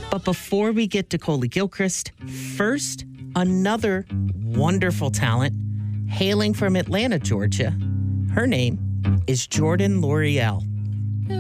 But before we get to Coley Gilchrist, first, another wonderful talent hailing from Atlanta, Georgia. Her name is Jordan L'Oreal.